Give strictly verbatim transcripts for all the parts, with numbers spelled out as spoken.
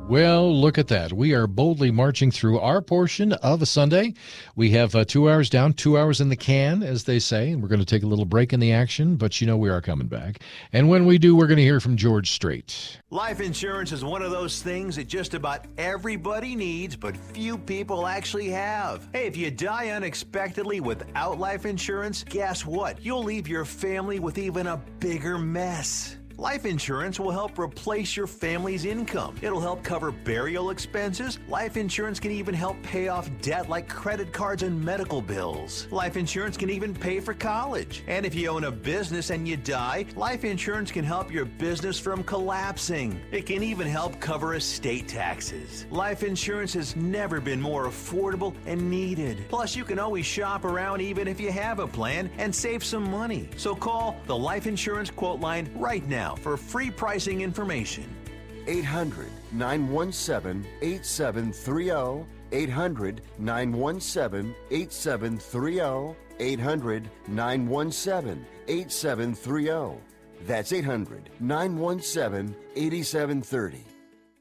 Well, look at that. We are boldly marching through our portion of a Sunday. We have uh, two hours down, two hours in the can, as they say, and we're going to take a little break in the action, but you know we are coming back. And when we do, we're going to hear from George Strait. Life insurance is one of those things that just about everybody needs, but few people actually have. Hey, if you die unexpectedly without life insurance, guess what? You'll leave your family with even a bigger mess. Life insurance will help replace your family's income. It'll help cover burial expenses. Life insurance can even help pay off debt like credit cards and medical bills. Life insurance can even pay for college. And if you own a business and you die, life insurance can help your business from collapsing. It can even help cover estate taxes. Life insurance has never been more affordable and needed. Plus, you can always shop around even if you have a plan and save some money. So call the Life Insurance Quote Line right now for free pricing information. eight hundred, nine one seven, eight seven three zero. eight hundred, nine one seven, eight seven three zero. eight hundred, nine one seven, eight seven three zero. That's eight hundred, nine one seven, eight seven three zero.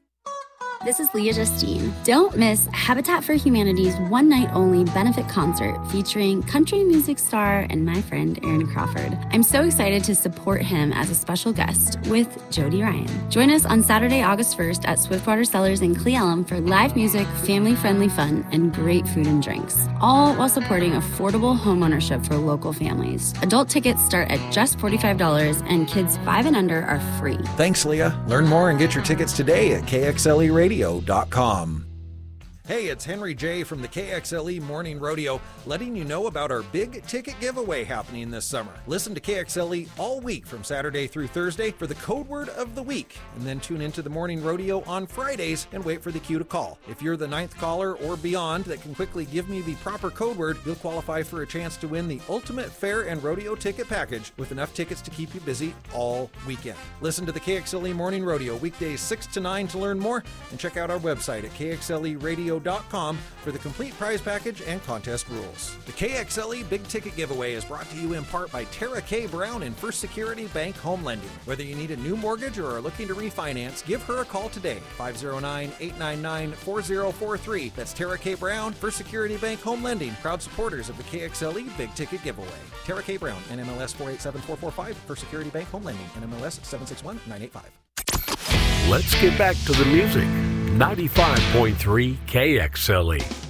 This is Leah Justine. Don't miss Habitat for Humanity's one-night-only benefit concert featuring country music star and my friend Aaron Crawford. I'm so excited to support him as a special guest with Jody Ryan. Join us on Saturday, August first at Swiftwater Cellars in Cle Elum for live music, family-friendly fun, and great food and drinks, all while supporting affordable homeownership for local families. Adult tickets start at just forty-five dollars, and kids five and under are free. Thanks, Leah. Learn more and get your tickets today at K X L E radio dot com. Hey, it's Henry J. from the K X L E Morning Rodeo, letting you know about our big ticket giveaway happening this summer. Listen to K X L E all week from Saturday through Thursday for the code word of the week, and then tune into the Morning Rodeo on Fridays and wait for the cue to call. If you're the ninth caller or beyond that can quickly give me the proper code word, you'll qualify for a chance to win the ultimate fair and rodeo ticket package with enough tickets to keep you busy all weekend. Listen to the K X L E Morning Rodeo weekdays six to nine to learn more, and check out our website at K X L E radio dot com for the complete prize package and contest rules. The K X L E Big Ticket Giveaway is brought to you in part by Tara K. Brown and First Security Bank Home Lending. Whether you need a new mortgage or are looking to refinance, give her a call today, five oh nine, eight nine nine, four oh four three. That's Tara K. Brown, First Security Bank Home Lending, proud supporters of the K X L E Big Ticket Giveaway. Tara K. Brown, N M L S four eight seven four four five, First Security Bank Home Lending, N M L S seven six one nine eight five. Let's get back to the music. ninety-five point three K X L E.